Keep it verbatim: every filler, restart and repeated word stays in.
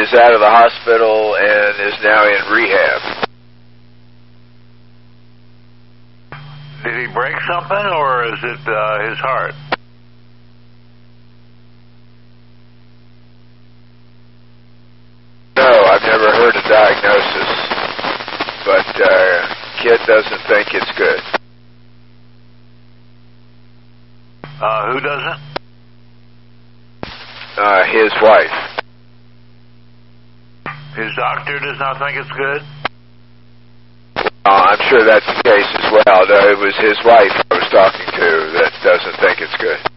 is out of the hospital and is now in rehab. Did he break something, or is it uh, his heart? No, I've never heard a diagnosis, but uh, kid doesn't think it's good. Uh, who doesn't? Uh, his wife. His doctor does not think it's good? Uh, I'm sure that's the case as well. No, it was his wife I was talking to that doesn't think it's good.